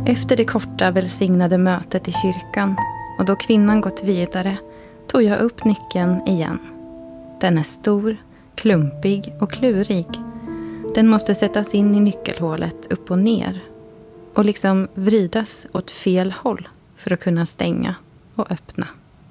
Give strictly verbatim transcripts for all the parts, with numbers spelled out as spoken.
Efter det korta välsignade mötet i kyrkan och då kvinnan gått vidare tog jag upp nyckeln igen. Den är stor, klumpig och klurig. Den måste sättas in i nyckelhålet upp och ner och liksom vridas åt fel håll för att kunna stänga och öppna.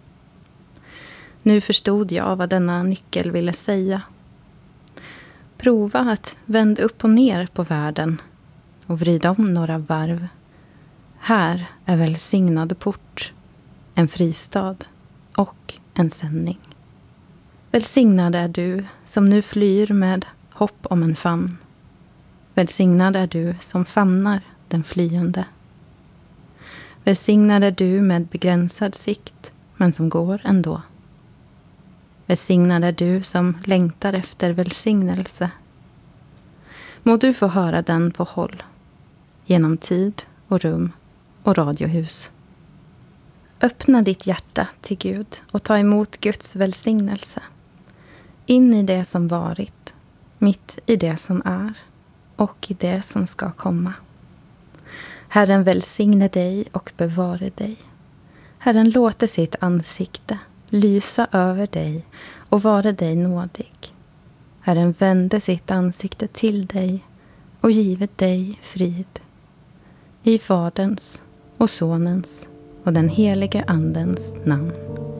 Nu förstod jag vad denna nyckel ville säga. Prova att vända upp och ner på världen och vrida om några varv. Här är välsignad port, en fristad och en sändning. Välsignad är du som nu flyr med hopp om en famn. Välsignad är du som famnar den flyende. Välsignad är du med begränsad sikt, men som går ändå. Välsignad är du som längtar efter välsignelse. Må du få höra den på håll, genom tid och rum och radiohus. Öppna ditt hjärta till Gud och ta emot Guds välsignelse. In i det som varit, mitt i det som är och i det som ska komma. Herren välsigne dig och bevare dig. Herren låter sitt ansikte lysa över dig och vara dig nådig. Herren vände sitt ansikte till dig och givet dig frid. I Faderns och Sonens och den helige Andens namn.